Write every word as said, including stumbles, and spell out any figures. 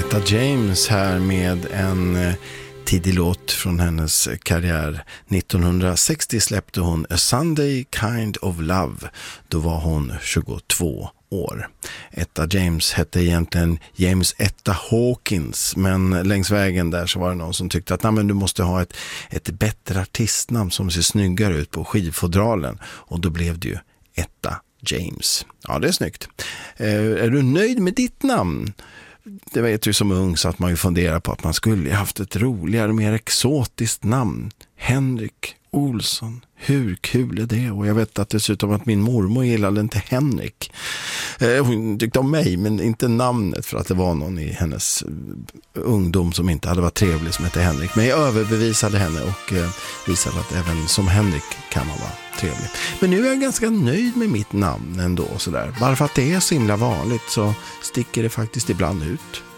Etta James här med en tidig låt från hennes karriär. nittonhundrasextio släppte hon A Sunday Kind of Love. Då var hon tjugotvå år. Etta James hette egentligen James Etta Hawkins, men längs vägen där så var det någon som tyckte att nej, men du måste ha ett, ett bättre artistnamn som ser snyggare ut på skivfodralen, och då blev det ju Etta James. Ja, det är snyggt. Eh, är du nöjd med ditt namn? Det vet ju som ung så att man ju funderar på att man skulle haft ett roligare, mer exotiskt namn. Henrik Olsson. Hur kul är det? Och jag vet att dessutom att min mormor gillade inte Henrik. Eh, hon tyckte om mig, men inte namnet, för att det var någon i hennes ungdom som inte hade varit trevlig som hette Henrik. Men jag överbevisade henne och eh, visade att även som Henrik kan man vara trevlig. Men nu är jag ganska nöjd med mitt namn ändå. Sådär. Bara för att det är så himla vanligt så sticker det faktiskt ibland ut.